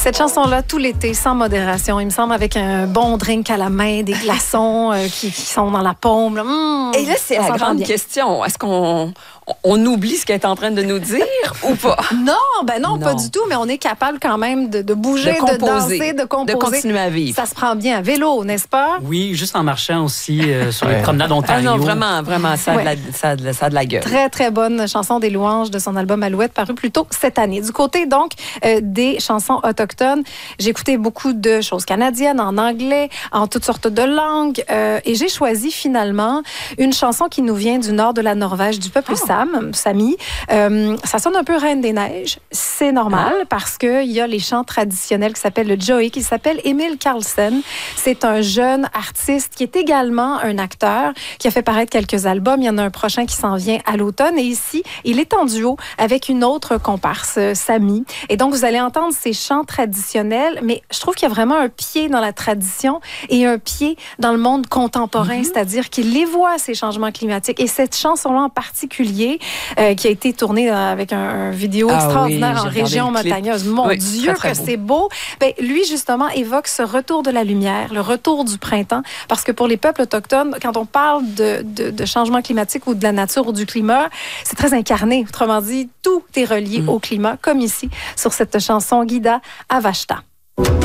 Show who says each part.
Speaker 1: Cette chanson-là, tout l'été, sans modération, il me semble, avec un bon drink à la main, des glaçons qui sont dans la paume. Là.
Speaker 2: Et là, c'est la grande question. Est-ce qu'on oublie ce qu'elle est en train de nous dire ou pas?
Speaker 1: Non, pas du tout, mais on est capable quand même de bouger, de danser, de composer.
Speaker 2: De continuer à vivre.
Speaker 1: Ça se prend bien à vélo, n'est-ce pas?
Speaker 3: Oui, juste en marchant aussi sur les promenades Ontario.
Speaker 2: Ah non, vraiment, ça a de la gueule.
Speaker 1: Très, très bonne chanson des louanges de son album Alouette, paru plus tôt cette année. Du côté, donc, des chansons autochtones, j'ai écouté beaucoup de choses canadiennes, en anglais, en toutes sortes de langues, et j'ai choisi finalement une chanson qui nous vient du nord de la Norvège, du peuple Sami. Ça sonne un peu Reine des Neiges. C'est normal parce qu'il y a les chants traditionnels qui s'appellent le Joey, qui s'appelle Emil Carlsen. C'est un jeune artiste qui est également un acteur, qui a fait paraître quelques albums. Il y en a un prochain qui s'en vient à l'automne. Et ici, il est en duo avec une autre comparse, Sami. Et donc, vous allez entendre ces chants traditionnels, mais je trouve qu'il y a vraiment un pied dans la tradition et un pied dans le monde contemporain, c'est-à-dire qu'il les voit, ces changements climatiques. Et cette chanson-là en particulier, qui a été tournée avec un vidéo extraordinaire en région montagneuse. Mon Dieu, très, très que c'est beau. Ben, lui, justement, évoque ce retour de la lumière, le retour du printemps, parce que pour les peuples autochtones, quand on parle de changement climatique ou de la nature ou du climat, c'est très incarné. Autrement dit, tout est relié au climat, comme ici, sur cette chanson Gida Avashta.